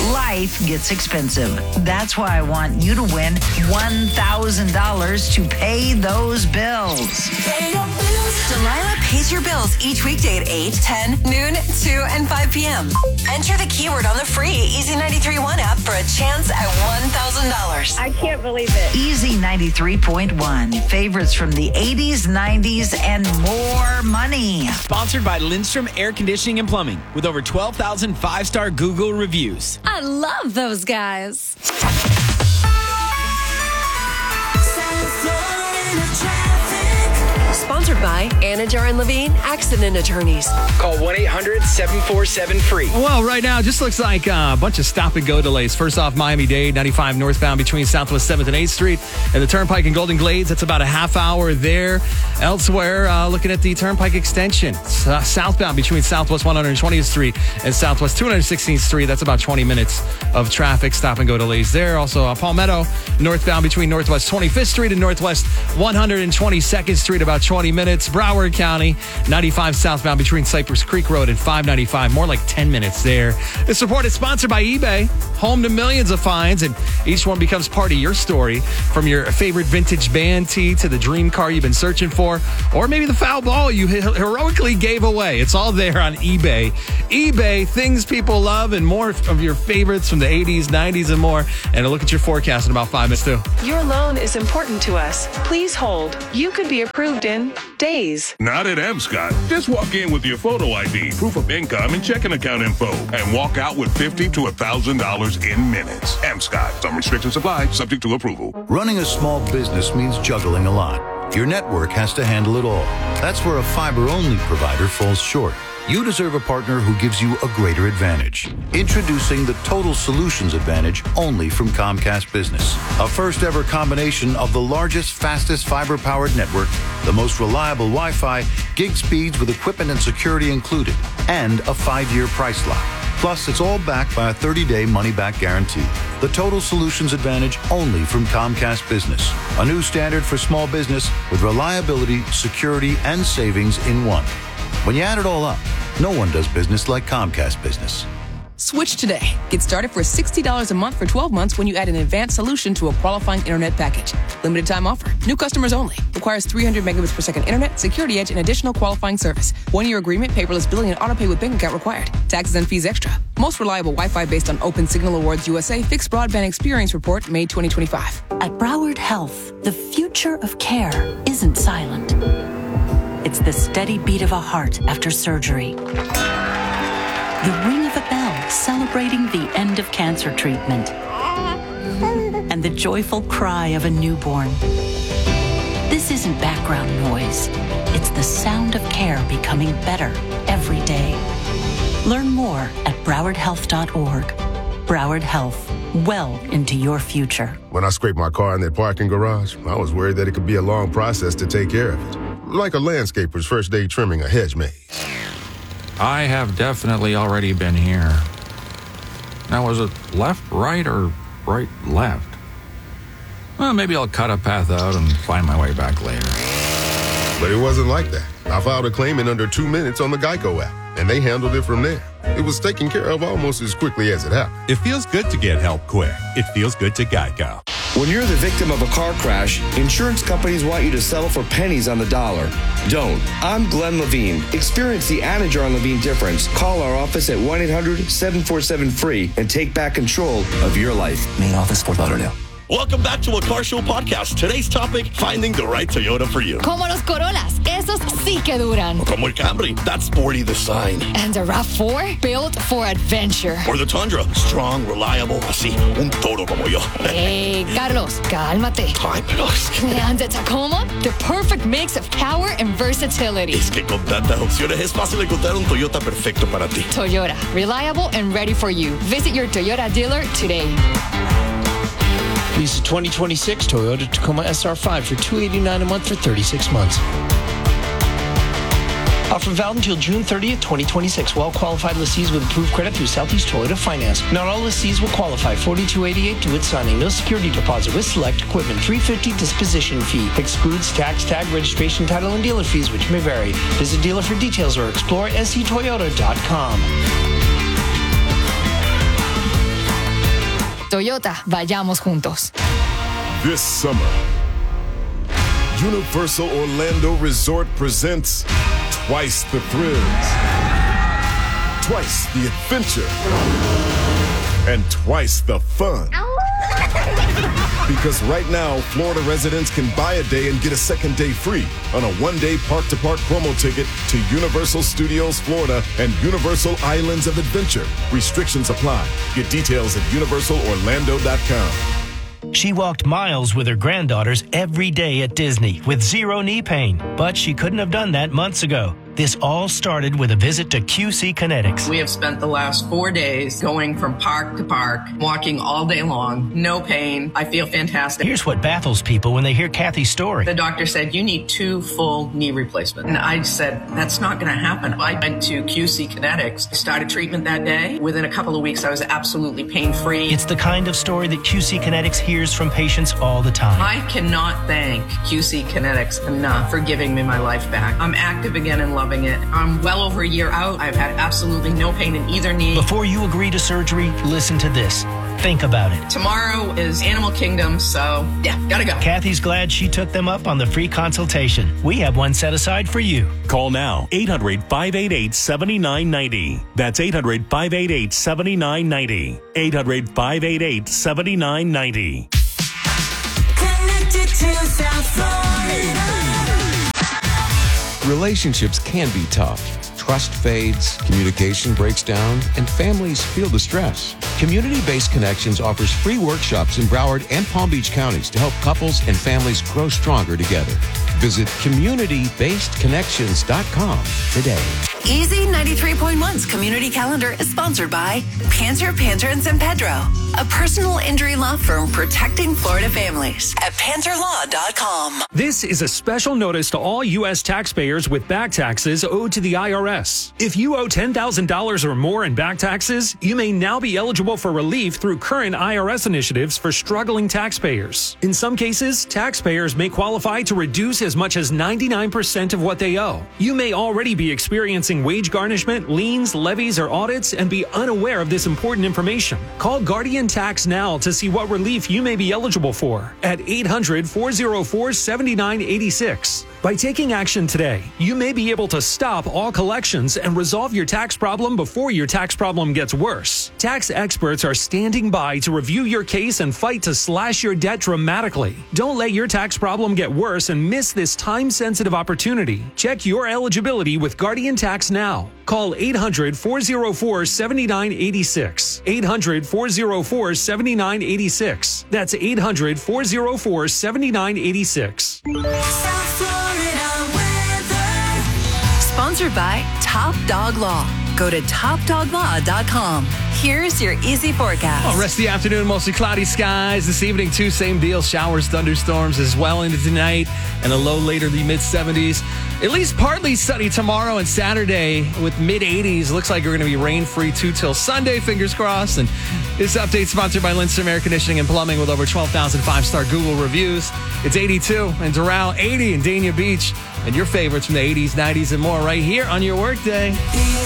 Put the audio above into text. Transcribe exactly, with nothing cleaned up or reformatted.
life gets expensive. That's why I want you to win one thousand dollars to pay those bills. Delilah pays your bills each weekday at eight, ten, noon, two, and five p.m. Enter the keyword on the free Easy ninety-three point one app for a chance at one thousand dollars. I can't believe it. Easy ninety-three point one. Favorites from the eighties, nineties, and more money. Sponsored by Lindstrom Air Conditioning and Plumbing with over twelve thousand five-star Google reviews. I love those guys. Sponsored by Anajar and Levine Accident Attorneys. Call one eight hundred seven four seven free. Well, right now, it just looks like uh, a bunch of stop-and-go delays. First off, Miami-Dade, ninety-five northbound between Southwest seventh and eighth Street. And the Turnpike and Golden Glades, that's about a half hour there. Elsewhere, uh, looking at the Turnpike extension. Uh, southbound between Southwest one hundred twentieth Street and Southwest two hundred sixteenth Street. That's about twenty minutes of traffic, stop-and-go delays there. Also, uh, Palmetto, northbound between Northwest twenty-fifth Street and Northwest one hundred twenty-second Street, about twenty minutes. Broward County, ninety-five southbound between Cypress Creek Road and five ninety-five, more like ten minutes there. This report is sponsored by eBay, home to millions of finds, and each one becomes part of your story. From your favorite vintage band tee to the dream car you've been searching for, or maybe the foul ball you heroically gave away. It's all there on eBay. eBay, things people love, and more of your favorites from the eighties, nineties, and more. And a look at your forecast in about five minutes, too. Your loan is important to us. Please hold. You could be approved in days. Not at M Scott. Just walk in with your photo I D, proof of income, and checking account info, and walk out with fifty to one thousand dollars in minutes. M Scott. Some restrictions apply, subject to approval. Running a small business means juggling a lot. Your network has to handle it all. That's where a fiber-only provider falls short. You deserve a partner who gives you a greater advantage. Introducing the Total Solutions Advantage only from Comcast Business. A first-ever combination of the largest, fastest fiber-powered network, the most reliable Wi-Fi, gig speeds with equipment and security included, and a five-year price lock. Plus, it's all backed by a thirty-day money-back guarantee. The Total Solutions Advantage only from Comcast Business. A new standard for small business with reliability, security, and savings in one. When you add it all up, no one does business like Comcast Business. Switch today. Get started for sixty dollars a month for twelve months when you add an advanced solution to a qualifying internet package. Limited time offer. New customers only. Requires three hundred megabits per second internet, security edge, and additional qualifying service. One-year agreement, paperless billing, and autopay with bank account required. Taxes and fees extra. Most reliable Wi-Fi based on Open Signal Awards U S A Fixed Broadband Experience Report, May twenty twenty-five. At Broward Health, the future of care isn't silent. It's the steady beat of a heart after surgery. The ring of a bell celebrating the end of cancer treatment. And the joyful cry of a newborn. This isn't background noise. It's the sound of care becoming better every day. Learn more at broward health dot org. Broward Health, well into your future. When I scraped my car in that parking garage, I was worried that it could be a long process to take care of it. Like a landscaper's first day trimming a hedge maze. I have definitely already been here. Now, was it left, right, or right, left? Well, maybe I'll cut a path out and find my way back later. But it wasn't like that. I filed a claim in under two minutes on the Geico app, and they handled it from there. It was taken care of almost as quickly as it happened. It feels good to get help quick. It feels good to Geico. When you're the victim of a car crash, insurance companies want you to settle for pennies on the dollar. Don't. I'm Glenn Levine. Experience the Anajar and Levine difference. Call our office at one eight hundred seven four seven free and take back control of your life. Main office, Fort Lauderdale. Welcome back to a Car Show podcast. Today's topic, finding the right Toyota for you. Como los Corollas, esos sí que duran. Como el Camry, that sporty design. And the RAV four, built for adventure. Or the Tundra, strong, reliable, así, un toro como yo. Hey, Carlos, cálmate. Ay, pero es que... And the Tacoma, the perfect mix of power and versatility. Es que con tantas opciones es fácil encontrar un Toyota perfecto para ti. Toyota, reliable and ready for you. Visit your Toyota dealer today. Lease a twenty twenty-six Toyota Tacoma S R five for two hundred eighty-nine dollars a month for thirty-six months. Offer valid until June thirtieth, twenty twenty-six. Well-qualified lessees with approved credit through Southeast Toyota Finance. Not all lessees will qualify. forty-two eighty-eight due at signing. No security deposit with select equipment. three hundred fifty dollars disposition fee. Excludes tax, tag, registration, title, and dealer fees, which may vary. Visit dealer for details or explore s e toyota dot com. Toyota, vayamos juntos. This summer, Universal Orlando Resort presents twice the thrills, twice the adventure, and twice the fun. Because right now, Florida residents can buy a day and get a second day free on a one-day park-to-park promo ticket to Universal Studios Florida and Universal Islands of Adventure. Restrictions apply. Get details at universal orlando dot com. She walked miles with her granddaughters every day at Disney with zero knee pain, but she couldn't have done that months ago. This all started with a visit to Q C Kinetics. We have spent the last four days going from park to park, walking all day long, no pain. I feel fantastic. Here's what baffles people when they hear Kathy's story. The doctor said, you need two full knee replacements. And I said, that's not going to happen. I went to Q C Kinetics, started treatment that day. Within a couple of weeks, I was absolutely pain-free. It's the kind of story that Q C Kinetics hears from patients all the time. I cannot thank Q C Kinetics enough for giving me my life back. I'm active again and loving it. I'm well over a year out. I've had absolutely no pain in either knee. Before you agree to surgery, listen to this. Think about it. Tomorrow is Animal Kingdom, so yeah, gotta go. Kathy's glad she took them up on the free consultation. We have one set aside for you. Call now, eight hundred, five eight eight, seven nine nine zero. That's eight hundred, five eight eight, seven nine nine zero. eight hundred, five eight eight, seven nine nine zero. Connected to South Florida. Relationships can be tough. Trust fades, communication breaks down, and families feel the stress. Community-Based Connections offers free workshops in Broward and Palm Beach counties to help couples and families grow stronger together. Visit community based connections dot com today. Easy ninety-three point one's community calendar is sponsored by Panter, Panter and San Pedro, a personal injury law firm protecting Florida families at panter law dot com. This is a special notice to all U S taxpayers with back taxes owed to the I R S. If you owe ten thousand dollars or more in back taxes, you may now be eligible for relief through current I R S initiatives for struggling taxpayers. In some cases, taxpayers may qualify to reduce as much as ninety-nine percent of what they owe. You may already be experiencing wage garnishment, liens, levies, or audits and be unaware of this important information. Call Guardian Tax now to see what relief you may be eligible for at eight hundred, four oh four, seven nine eight six. By taking action today, you may be able to stop all collections and resolve your tax problem before your tax problem gets worse. Tax experts are standing by to review your case and fight to slash your debt dramatically. Don't let your tax problem get worse and miss this time-sensitive opportunity. Check your eligibility with Guardian Tax now. Call eight hundred, four oh four, seven nine eight six. eight hundred, four oh four, seven nine eight six. That's eight hundred, four oh four, seven nine eight six. Sponsored by Top Dog Law. Go to top dog law dot com. Here's your easy forecast. Oh, rest of the afternoon, mostly cloudy skies. This evening, too, same deal. Showers, thunderstorms as well into tonight, and a low later, the mid seventies. At least partly sunny tomorrow and Saturday with mid eighties. Looks like we're going to be rain-free, too, till Sunday. Fingers crossed. And this update sponsored by Lindstrom Air Conditioning and Plumbing with over twelve thousand five-star Google reviews. It's eighty-two in Doral, eighty in Dania Beach, and your favorites from the eighties, nineties, and more right here on your workday.